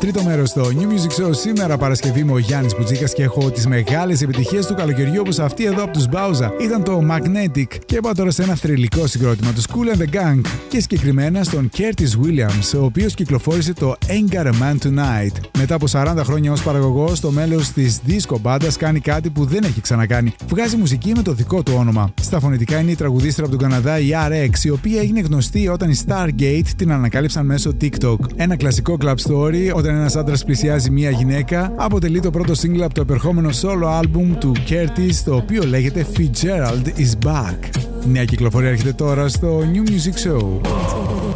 Τρίτο μέρος στο New Music Show. Σήμερα Παρασκευή είμαι ο Γιάννης Μπουτζίκας και έχω τις μεγάλες επιτυχίες του καλοκαιριού, όπως αυτή εδώ από τους Bowza. Ήταν το Magnetic και πάω τώρα σε ένα θρυλικό συγκρότημα, του Kool and the Gang, και συγκεκριμένα στον Curtis Williams, ο οποίος κυκλοφόρησε το Ain't Got a Man Tonight. Μετά από 40 χρόνια ως παραγωγός, το μέλος της disco μπάντας κάνει κάτι που δεν έχει ξανακάνει. Βγάζει μουσική με το δικό του όνομα. Στα φωνητικά είναι η τραγουδίστρα από τον Καναδά, η RX, η οποία έγινε γνωστή όταν οι Stargate την ανακάλυψαν μέσω TikTok. Ένα κλασικό club story, όταν ένας άντρας πλησιάζει μια γυναίκα, αποτελεί το πρώτο single από το επερχόμενο solo album του Curtis, το οποίο λέγεται Fitzgerald is Back. Νέα κυκλοφορία έρχεται τώρα στο New Music Show.